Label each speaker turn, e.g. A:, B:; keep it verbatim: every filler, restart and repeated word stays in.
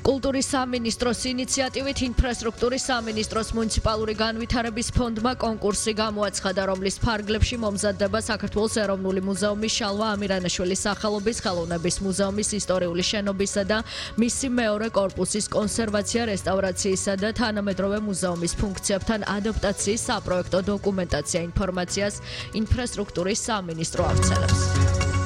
A: კულტურის სამინისტროს ინიციატივით ინფრასტრუქტურის სამინისტროს მუნიციპალური განვითარების ფონდმა კონკურსი გამოაცხადა, რომლის ფარგლებში მომზადდება საქართველოს ეროვნული მუზეუმის შალვა ამირანაშვილის სახელობის ხელოვნების მუზეუმის ისტორიული შენობისა და მისი მეორე კორპუსის კონსერვაცია, რესტავრაციისა და თანამედროვე მუზეუმის ფუნქციებთან ადაპტაციის საპროექტო დოკუმენტაცია ინფორმაციას ინფრასტრუქტურის სამინისტრო ავრცელებს.